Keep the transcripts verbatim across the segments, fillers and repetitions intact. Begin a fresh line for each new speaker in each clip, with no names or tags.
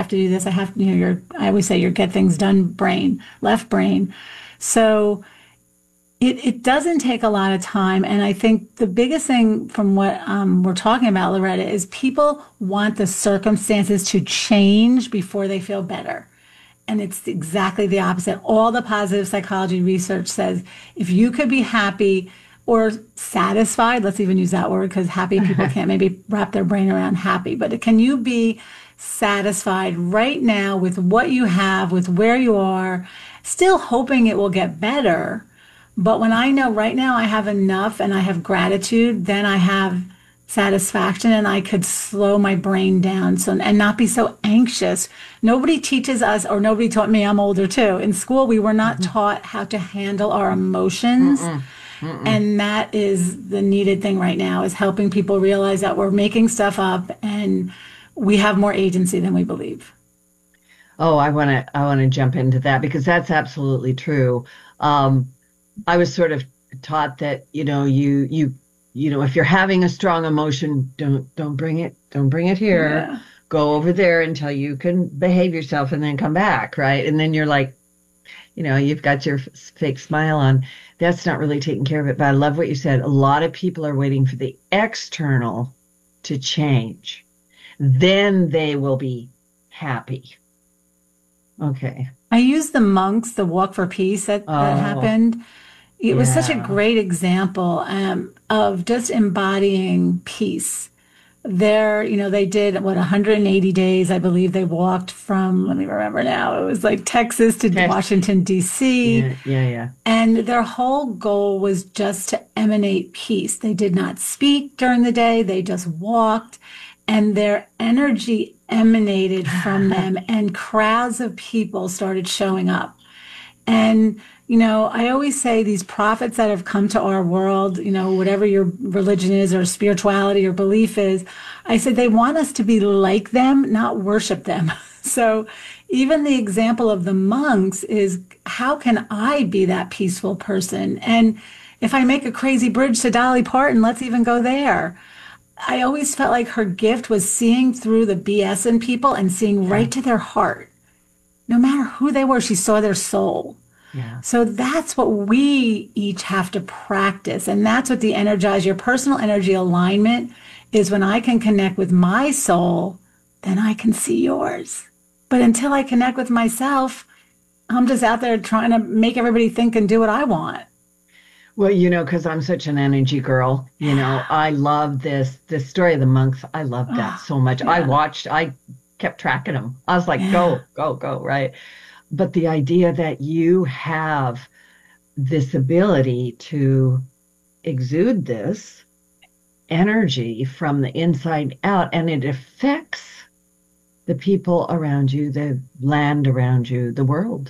have to do this. I have, you know, your, I always say your get things done brain, left brain. So it, it doesn't take a lot of time. And I think the biggest thing from what um, we're talking about, Loretta, is people want the circumstances to change before they feel better. And it's exactly the opposite. All the positive psychology research says if you could be happy or satisfied, let's even use that word because happy people can't maybe wrap their brain around happy, but can you be satisfied right now with what you have, with where you are, still hoping it will get better? But when I know right now I have enough and I have gratitude, then I have satisfaction and I could slow my brain down so and not be so anxious. Nobody teaches us, or nobody taught me, I'm older too. In school, we were not mm-hmm. taught how to handle our emotions. Mm-mm. Mm-mm. And that is the needed thing right now, is helping people realize that we're making stuff up and we have more agency than we believe.
Oh, I want to I want to jump into that because that's absolutely true. Um, I was sort of taught that, you know, you you you know, if you're having a strong emotion, don't don't bring it don't bring it here. Yeah. Go over there until you can behave yourself and then come back, right? And then you're like, you know, you've got your fake smile on. That's not really taking care of it. But I love what you said. A lot of people are waiting for the external to change. Then they will be happy. Okay.
I use the monks, the walk for peace that,
oh,
that happened. It
yeah.
was such a great example um, of just embodying peace. There, you know, they did, what, one hundred eighty days, I believe they walked from, let me remember now, it was like Texas to Texas. Washington, D C.
Yeah, yeah, yeah.
And their whole goal was just to emanate peace. They did not speak during the day. They just walked, and their energy emanated from them, and crowds of people started showing up. And you know, I always say these prophets that have come to our world, you know, whatever your religion is or spirituality or belief is, I said they want us to be like them, not worship them. So even the example of the monks is, how can I be that peaceful person? And if I make a crazy bridge to Dolly Parton, let's even go there. I always felt like her gift was seeing through the B S in people and seeing right to their heart. No matter who they were, she saw their soul.
Yeah.
So that's what we each have to practice. And that's what the energize, your personal energy alignment is. When I can connect with my soul, then I can see yours. But until I connect with myself, I'm just out there trying to make everybody think and do what I want.
Well, you know, because I'm such an energy girl, you know, I love this, this story of the monks. I love that so much. Yeah. I watched, I kept tracking them. I was like, yeah. go, go, go, right? But the idea that you have this ability to exude this energy from the inside out, and it affects the people around you, the land around you, the world.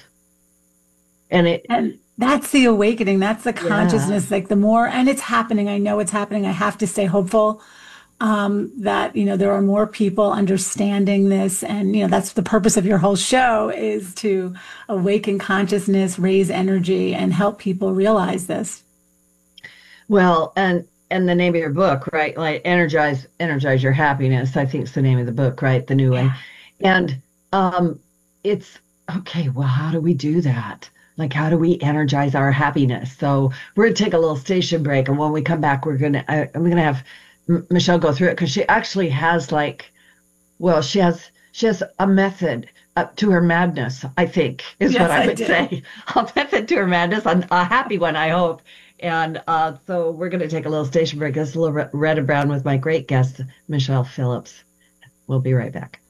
And it
and that's the awakening. That's the consciousness. Yeah. Like the more, and it's happening. I know it's happening. I have to stay hopeful. Um, that, you know, there are more people understanding this. And, you know, that's the purpose of your whole show, is to awaken consciousness, raise energy, and help people realize this.
Well, and and the name of your book, right? Like energize, energize your happiness, I think is the name of the book, right? The new yeah. one. And um, it's, okay, well, how do we do that? Like, how do we energize our happiness? So we're going to take a little station break. And when we come back, we're going to, I'm going to have Michelle go through it, because she actually has like, well, she has she has a method up to her madness, I think, is yes, what I, I would do. say. A method to her madness, a, a happy one, I hope. And uh, so we're going to take a little station break. This is a little Red and Brown with my great guest, Michelle Phillips. We'll be right back.